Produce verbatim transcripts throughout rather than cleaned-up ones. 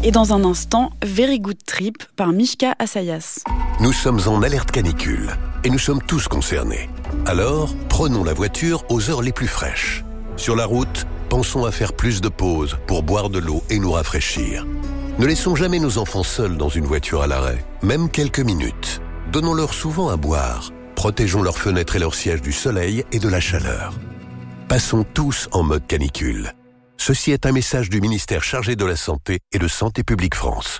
Et dans un instant, Very Good Trip par Mishka Assayas. Nous sommes en alerte canicule et nous sommes tous concernés. Alors, prenons la voiture aux heures les plus fraîches. Sur la route, pensons à faire plus de pauses pour boire de l'eau et nous rafraîchir. Ne laissons jamais nos enfants seuls dans une voiture à l'arrêt, même quelques minutes. Donnons-leur souvent à boire. Protégeons leurs fenêtres et leurs sièges du soleil et de la chaleur. Passons tous en mode canicule. Ceci est un message du ministère chargé de la Santé et de Santé publique France.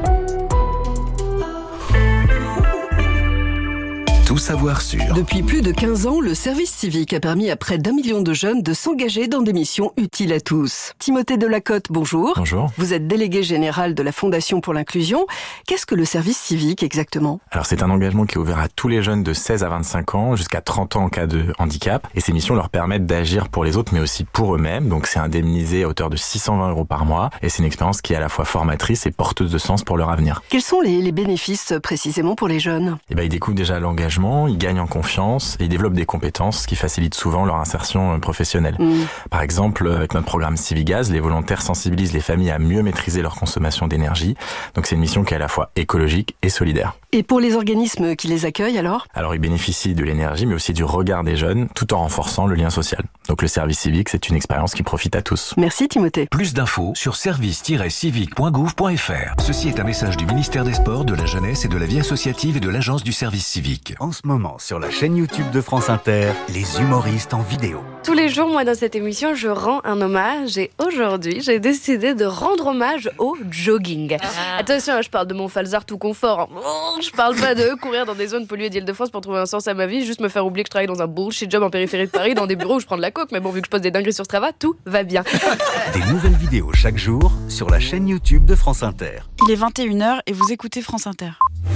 Tout savoir sur. Depuis plus de quinze ans, le service civique a permis à près d'un million de jeunes de s'engager dans des missions utiles à tous. Timothée Delacote, bonjour. Bonjour. Vous êtes délégué général de la Fondation pour l'inclusion. Qu'est-ce que le service civique exactement ? Alors c'est un engagement qui est ouvert à tous les jeunes de seize à vingt-cinq ans, jusqu'à trente ans en cas de handicap. Et ces missions leur permettent d'agir pour les autres, mais aussi pour eux-mêmes. Donc c'est indemnisé à hauteur de six cent vingt euros par mois. Et c'est une expérience qui est à la fois formatrice et porteuse de sens pour leur avenir. Quels sont les, les bénéfices précisément pour les jeunes ? Eh ben, ils découvrent déjà l'engagement. Ils gagnent en confiance et ils développent des compétences qui facilitent souvent leur insertion professionnelle. Mmh. Par exemple, avec notre programme Civigaz, les volontaires sensibilisent les familles à mieux maîtriser leur consommation d'énergie. Donc c'est une mission qui est à la fois écologique et solidaire. Et pour les organismes qui les accueillent alors ? Alors ils bénéficient de l'énergie mais aussi du regard des jeunes tout en renforçant le lien social. Donc le service civique, c'est une expérience qui profite à tous. Merci Timothée. Plus d'infos sur service tiret civique point gouv point f r. Ceci est un message du ministère des Sports, de la Jeunesse et de la Vie associative et de l'Agence du service civique. En ce moment, sur la chaîne YouTube de France Inter, les humoristes en vidéo. Tous les jours, moi, dans cette émission, je rends un hommage. Et aujourd'hui, j'ai décidé de rendre hommage au jogging. Ah. Attention, je parle de mon falzar tout confort. Oh, je parle pas de courir dans des zones polluées d'Île-de-France pour trouver un sens à ma vie, juste me faire oublier que je travaille dans un bullshit job en périphérie de Paris, dans des bureaux où je prends de la coke. Mais bon, vu que je poste des dingueries sur Strava, tout va bien. Des nouvelles vidéos chaque jour sur la chaîne YouTube de France Inter. Il est vingt et une heures et vous écoutez France Inter.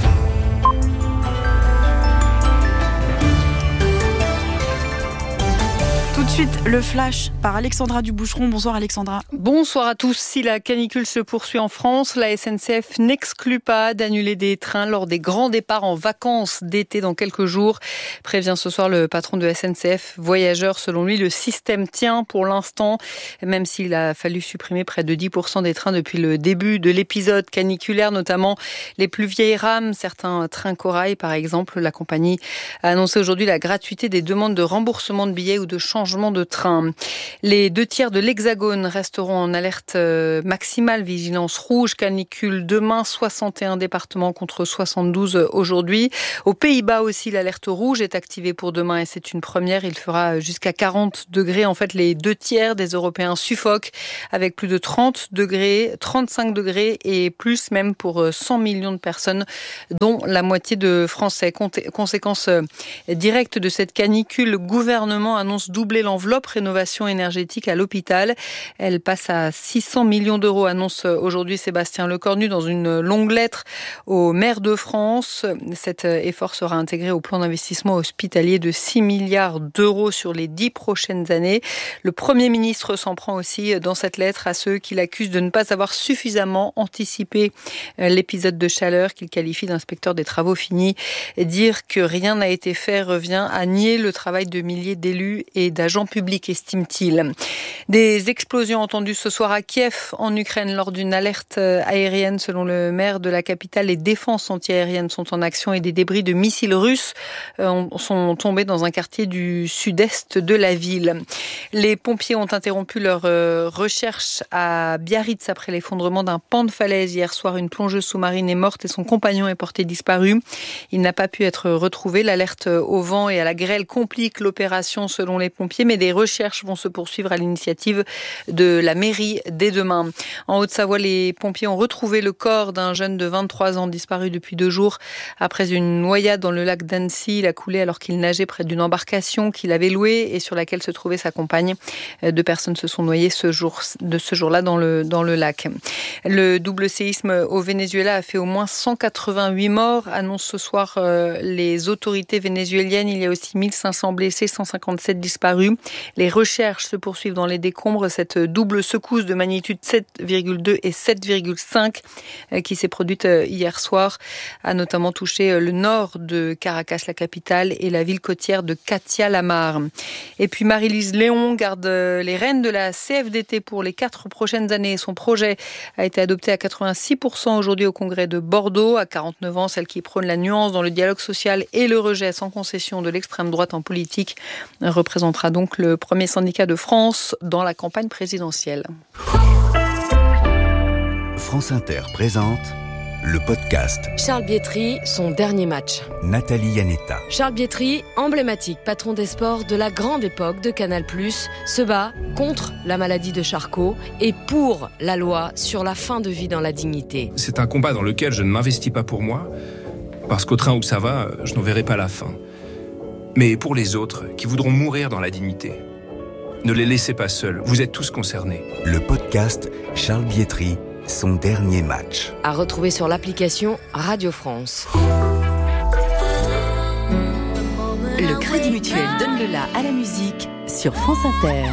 Tout de suite, le flash par Alexandra Duboucheron. Bonsoir Alexandra. Bonsoir à tous. Si la canicule se poursuit en France, la S N C F n'exclut pas d'annuler des trains lors des grands départs en vacances d'été dans quelques jours. Prévient ce soir le patron de S N C F Voyageurs. Selon lui, le système tient pour l'instant, même s'il a fallu supprimer près de dix pour cent des trains depuis le début de l'épisode caniculaire, notamment les plus vieilles rames, certains trains corail par exemple. La compagnie a annoncé aujourd'hui la gratuité des demandes de remboursement de billets ou de changement de train. Les deux tiers de l'Hexagone resteront en alerte maximale, vigilance rouge, canicule demain, soixante et un départements contre soixante-douze aujourd'hui. Aux Pays-Bas aussi, l'alerte rouge est activée pour demain et c'est une première. Il fera jusqu'à quarante degrés. En fait, les deux tiers des Européens suffoquent avec plus de trente degrés, trente-cinq degrés et plus même pour cent millions de personnes, dont la moitié de Français. Conséquence directe de cette canicule, le gouvernement annonce doubler l'enveloppe rénovation énergétique à l'hôpital. Elle passe à six cents millions d'euros, annonce aujourd'hui Sébastien Lecornu dans une longue lettre au maire de France. Cet effort sera intégré au plan d'investissement hospitalier de six milliards d'euros sur les dix prochaines années. Le Premier ministre s'en prend aussi dans cette lettre à ceux qui l'accusent de ne pas avoir suffisamment anticipé l'épisode de chaleur qu'il qualifie d'inspecteur des travaux finis. Dire que rien n'a été fait revient à nier le travail de milliers d'élus et d'agents publics, estime-t-il. Des explosions entendues ce soir à Kiev, en Ukraine, lors d'une alerte aérienne. Selon le maire de la capitale, les défenses antiaériennes sont en action et des débris de missiles russes sont tombés dans un quartier du sud-est de la ville. Les pompiers ont interrompu leur recherche à Biarritz après l'effondrement d'un pan de falaise. Hier soir, une plongeuse sous-marine est morte et son compagnon est porté disparu. Il n'a pas pu être retrouvé. L'alerte au vent et à la grêle complique l'opération selon les pompiers, mais des recherches vont se poursuivre à l'initiative de la mairie dès demain. En Haute-Savoie, les pompiers ont retrouvé le corps d'un jeune de vingt-trois ans disparu depuis deux jours après une noyade dans le lac d'Annecy. Il a coulé alors qu'il nageait près d'une embarcation qu'il avait louée et sur laquelle se trouvait sa compagne. Deux personnes se sont noyées ce jour, de ce jour-là dans le, dans le lac. Le double séisme au Venezuela a fait au moins cent quatre-vingt-huit morts, annoncent ce soir les autorités vénézuéliennes. Il y a aussi mille cinq cents blessés, cent cinquante-sept disparus. disparu. Les recherches se poursuivent dans les décombres. Cette double secousse de magnitude sept virgule deux et sept virgule cinq qui s'est produite hier soir a notamment touché le nord de Caracas, la capitale, et la ville côtière de Catia-la-Mar. Et puis Marie-Lise Léon garde les rênes de la C F D T pour les quatre prochaines années. Son projet a été adopté à quatre-vingt-six pour cent aujourd'hui au congrès de Bordeaux. À quarante-neuf ans, celle qui prône la nuance dans le dialogue social et le rejet sans concession de l'extrême droite en politique représentera donc le premier syndicat de France dans la campagne présidentielle. France Inter présente le podcast Charles Bietri, son dernier match. Nathalie Yanetta. Charles Bietri, emblématique patron des sports de la grande époque de Canal+, se bat contre la maladie de Charcot et pour la loi sur la fin de vie dans la dignité. C'est un combat dans lequel je ne m'investis pas pour moi, parce qu'au train où ça va, je n'en verrai pas la fin. Mais pour les autres, qui voudront mourir dans la dignité, ne les laissez pas seuls, vous êtes tous concernés. Le podcast Charles Bietri, son dernier match. À retrouver sur l'application Radio France. Le Crédit Mutuel donne le la à la musique sur France Inter.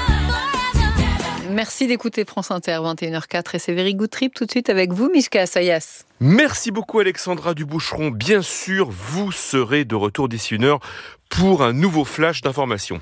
Merci d'écouter France Inter, vingt et une heures quatre, et c'est Very Good Trip tout de suite avec vous, Mishka Assayas. Merci beaucoup Alexandra Duboucheron. Bien sûr, vous serez de retour d'ici une heure pour un nouveau flash d'information.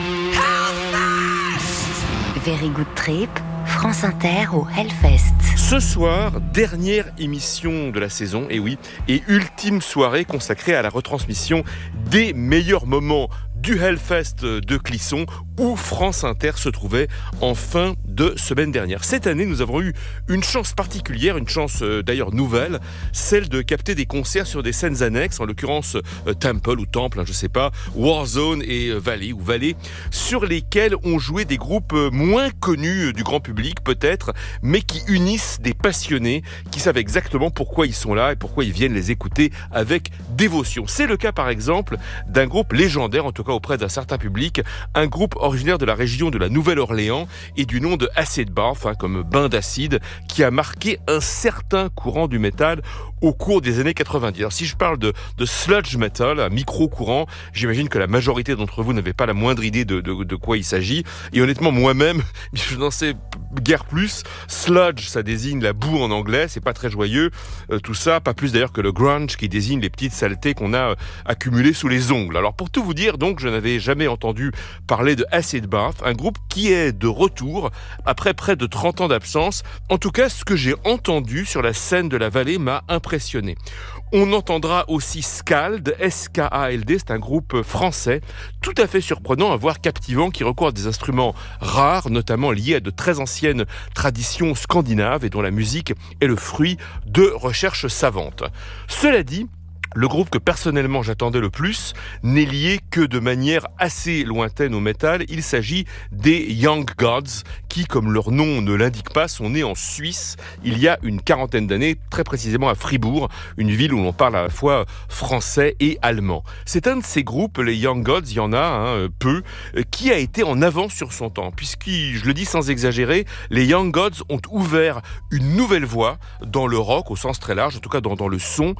Very Good Trip, France Inter au Hellfest. Ce soir, dernière émission de la saison, et oui, et ultime soirée consacrée à la retransmission des meilleurs moments du Hellfest de Clisson, où France Inter se trouvait en fin de semaine dernière. Cette année, nous avons eu une chance particulière, une chance euh, d'ailleurs nouvelle, celle de capter des concerts sur des scènes annexes, en l'occurrence euh, Temple ou Temple, hein, je sais pas, Warzone et euh, Valley ou Valley, sur lesquels ont joué des groupes euh, moins connus euh, du grand public peut-être, mais qui unissent des passionnés qui savent exactement pourquoi ils sont là et pourquoi ils viennent les écouter avec dévotion. C'est le cas par exemple d'un groupe légendaire, en tout cas auprès d'un certain public, un groupe originaire de la région de la Nouvelle-Orléans et du nom de Acid Bath, hein, comme bain d'acide, qui a marqué un certain courant du métal au cours des années quatre-vingt-dix. Alors si je parle de, de sludge metal, un micro-courant, j'imagine que la majorité d'entre vous n'avait pas la moindre idée de, de, de quoi il s'agit. Et honnêtement, moi-même, je n'en sais guère plus. Sludge, ça désigne la boue en anglais, c'est pas très joyeux. Euh, tout ça, pas plus d'ailleurs que le grunge, qui désigne les petites saletés qu'on a euh, accumulées sous les ongles. Alors pour tout vous dire, donc, je n'avais jamais entendu parler de Acid Bath, un groupe qui est de retour après près de trente ans d'absence. En tout cas, ce que j'ai entendu sur la scène de la vallée m'a impressionné. On entendra aussi Skald, S K A L D, c'est un groupe français tout à fait surprenant, à voire captivant, qui recourt à des instruments rares, notamment liés à de très anciennes traditions scandinaves et dont la musique est le fruit de recherches savantes. Cela dit, le groupe que personnellement j'attendais le plus n'est lié que de manière assez lointaine au métal. Il s'agit des Young Gods qui, comme leur nom ne l'indique pas, sont nés en Suisse il y a une quarantaine d'années, très précisément à Fribourg, une ville où l'on parle à la fois français et allemand. C'est un de ces groupes, les Young Gods, il y en a hein, peu, qui a été en avance sur son temps, puisque, je le dis sans exagérer, les Young Gods ont ouvert une nouvelle voie dans le rock, au sens très large, en tout cas dans, dans le son,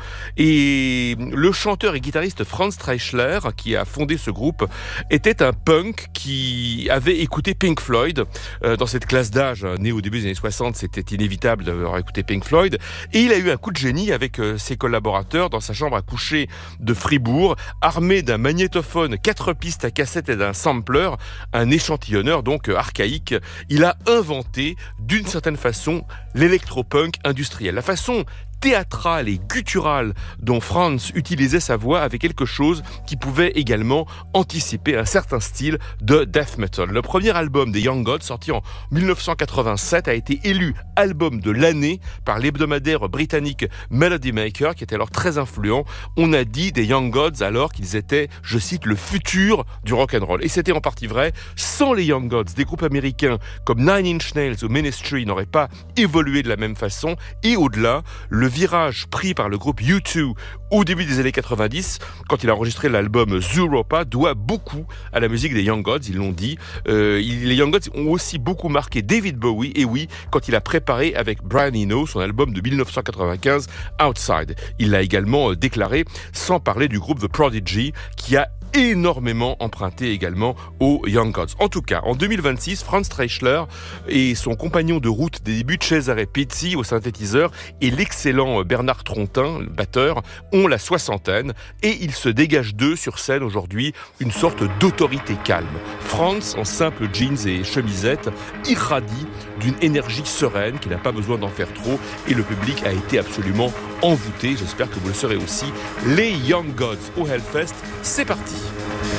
et Et le chanteur et guitariste Franz Treichler, qui a fondé ce groupe, était un punk qui avait écouté Pink Floyd. Euh, dans cette classe d'âge, né au début des années soixante, c'était inévitable d'avoir écouté Pink Floyd. Et il a eu un coup de génie avec euh, ses collaborateurs dans sa chambre à coucher de Fribourg, armé d'un magnétophone, quatre pistes à cassette et d'un sampler, un échantillonneur donc euh, archaïque. Il a inventé, d'une certaine façon, l'électropunk industriel. La façon théâtrale et gutturale dont Franz utilisait sa voix avait quelque chose qui pouvait également anticiper un certain style de death metal. Le premier album des Young Gods, sorti en dix-neuf cent quatre-vingt-sept, a été élu album de l'année par l'hebdomadaire britannique Melody Maker, qui était alors très influent. On a dit des Young Gods alors qu'ils étaient, je cite, le futur du rock'n'roll. Et c'était en partie vrai. Sans les Young Gods, des groupes américains comme Nine Inch Nails ou Ministry n'auraient pas évolué de la même façon. Et au-delà, le virage pris par le groupe U deux au début des années quatre-vingt-dix, quand il a enregistré l'album Zooropa, doit beaucoup à la musique des Young Gods, ils l'ont dit. Euh, les Young Gods ont aussi beaucoup marqué David Bowie, et oui, quand il a préparé avec Brian Eno son album de dix-neuf cent quatre-vingt-quinze, Outside. Il l'a également déclaré, sans parler du groupe The Prodigy, qui a énormément emprunté également aux Young Gods. En tout cas, en deux mille vingt-six, Franz Streichler et son compagnon de route des débuts, Cesare Pizzi au synthétiseur, et l'excellent Bernard Trontin, le batteur, ont la soixantaine et il se dégage d'eux sur scène aujourd'hui une sorte d'autorité calme. Franz, en simple jeans et chemisette, irradie d'une énergie sereine qui n'a pas besoin d'en faire trop et le public a été absolument envoûté. J'espère que vous le serez aussi. Les Young Gods au Hellfest, c'est parti.